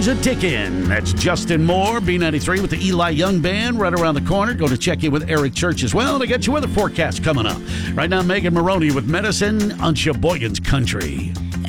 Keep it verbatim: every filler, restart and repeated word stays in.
time's a ticking. That's Justin Moore, B ninety-three with the Eli Young Band right around the corner. Go to check in with Eric Church as well to get your weather forecast coming up. Right now, Megan Maroney with Medicine on Sheboygan's Country.